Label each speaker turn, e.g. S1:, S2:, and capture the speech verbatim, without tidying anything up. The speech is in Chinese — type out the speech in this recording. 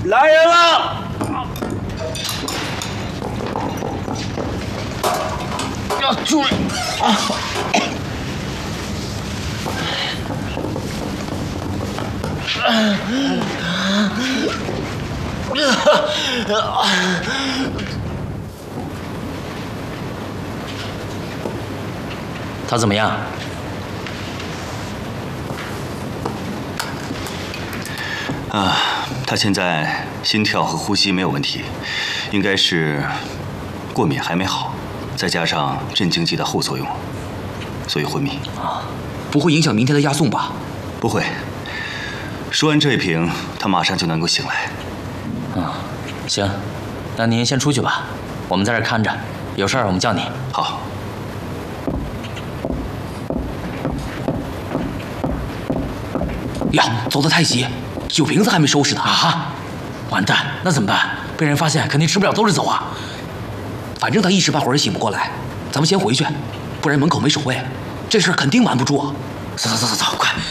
S1: 来人了！要注意啊！
S2: 他怎么样？
S3: 啊，他现在心跳和呼吸没有问题，应该是过敏还没好，再加上镇静剂的后作用，所以昏迷。
S2: 啊，不会影响明天的押送吧？
S3: 不会。说完这一瓶，他马上就能够醒来。
S2: 啊，行，那您先出去吧，我们在这儿看着，有事儿我们叫你。
S3: 好。
S2: 呀，走得太急，酒瓶子还没收拾呢啊！完蛋，那怎么办？被人发现肯定吃不了兜着走啊。反正他一时半会儿也醒不过来，咱们先回去，不然门口没守卫，这事儿肯定瞒不住啊。走走走走走，快！